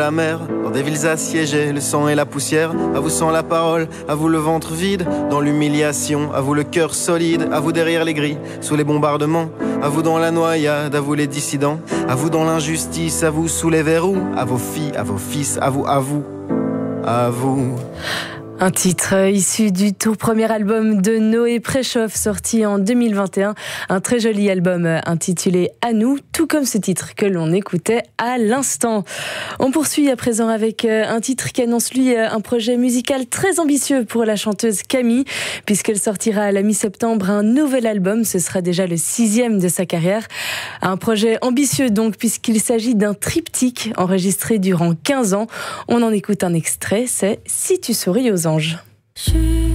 La mer, dans des villes assiégées, le sang et la poussière. À vous sans la parole, à vous le ventre vide. Dans l'humiliation, à vous le cœur solide. À vous derrière les grilles, sous les bombardements. À vous dans la noyade, à vous les dissidents. À vous dans l'injustice, à vous sous les verrous. À vos filles, à vos fils, à vous, à vous, à vous. Un titre issu du tout premier album de Noé Préchoff, sorti en 2021. Un très joli album intitulé « À nous », tout comme ce titre que l'on écoutait à l'instant. On poursuit à présent avec un titre qui annonce lui un projet musical très ambitieux pour la chanteuse Camille, puisqu'elle sortira à la mi-septembre un nouvel album. Ce sera déjà le 6e de sa carrière. Un projet ambitieux donc, puisqu'il s'agit d'un triptyque enregistré durant 15 ans. On en écoute un extrait, c'est « Si tu souris aux anges ».